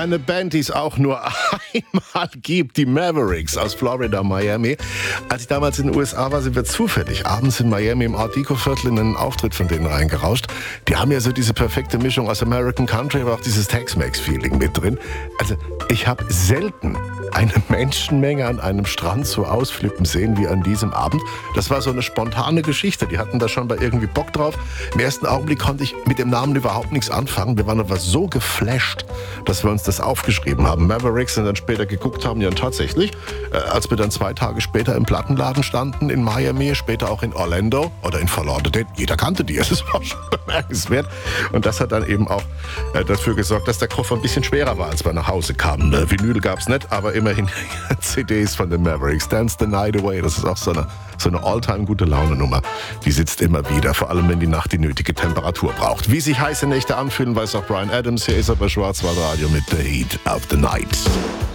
eine Band, die es auch nur einmal gibt, die Mavericks aus Florida, Miami. Als ich damals in den USA war, sind wir zufällig abends in Miami im Art Deco-Viertel in einen Auftritt von denen reingerauscht. Die haben ja so diese perfekte Mischung aus American Country, aber auch dieses Tex-Mex-Feeling mit drin. Also ich habe selten eine Menschenmenge an einem Strand so ausflippen sehen wie an diesem Abend. Das war so eine spontane Geschichte. Die hatten da schon mal irgendwie Bock drauf. Im ersten Augenblick konnte ich mit dem Namen überhaupt nichts anfangen. Wir waren aber so geflasht, dass wir uns das aufgeschrieben haben. Mavericks und dann später geguckt haben, ja tatsächlich, als wir dann 2 Tage später im Plattenladen standen in Miami, später auch in Orlando oder in Fort Lauderdale. Jeder kannte die, es war schon bemerkenswert. Und das hat dann eben auch dafür gesorgt, dass der Koffer ein bisschen schwerer war, als wir nach Hause kamen. Vinyl gab's nicht, aber immerhin CDs von den Mavericks. Dance the Night Away, das ist auch so eine all-time gute Laune-Nummer. Die sitzt immer wieder, vor allem wenn die Nacht die nötige Temperatur braucht. Wie sich heiße Nächte anfühlen, weiß auch Bryan Adams. Hier ist er bei Schwarzwaldradio mit The Heat of the Night.